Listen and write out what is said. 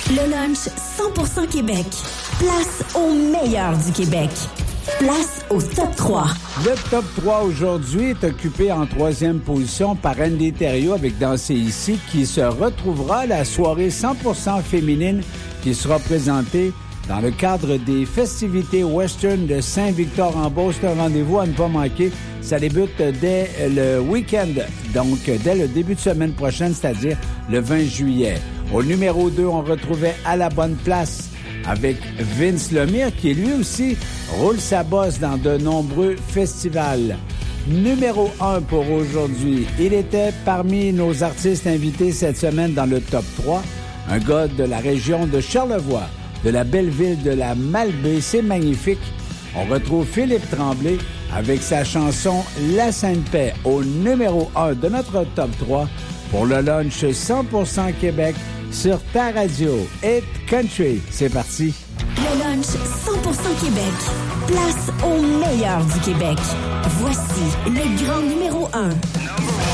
Le lunch 100% Québec. Place au meilleur du Québec. Place au top 3. Le top 3 aujourd'hui est occupé en troisième position par Andy Thériault avec Danser ici, qui se retrouvera à la soirée 100% féminine qui sera présentée dans le cadre des festivités western de Saint-Victor-en-Beauce. C'est un rendez-vous à ne pas manquer. Ça débute dès le week-end, donc dès le début de semaine prochaine, c'est-à-dire le 20 juillet. Au numéro 2, on retrouvait À la bonne place avec Vince Lemire, qui lui aussi roule sa bosse dans de nombreux festivals. Numéro 1 pour aujourd'hui. Il était parmi nos artistes invités cette semaine dans le top 3. Un gars de la région de Charlevoix, de la belle ville de la Malbaie. C'est magnifique. On retrouve Philippe Tremblay avec sa chanson La Sainte-Paix au numéro 1 de notre top 3 pour le lunch 100% Québec sur ta radio. Hit Country. C'est parti. Le lunch 100% Québec. Place au meilleur du Québec. Voici le grand numéro 1.